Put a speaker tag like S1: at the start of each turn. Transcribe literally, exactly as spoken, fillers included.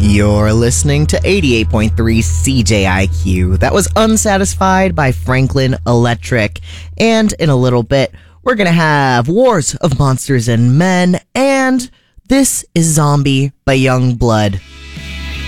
S1: You're listening to eighty-eight point three C J I Q. That was Unsatisfied by Franklin Electric. And in a little bit, we're going to have Wars of Monsters and Men. And this is Zombie by Youngblood.